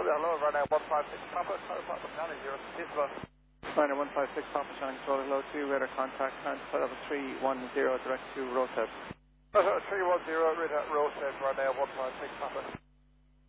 Hello, Ryanair 156 Papa, Papa, County 0, Tisba. Ryanair 156 Papa, County Control, hello to radar contact, transfer level 310, direct to Roseb. 310, radar Roseb, Ryanair 156 Papa.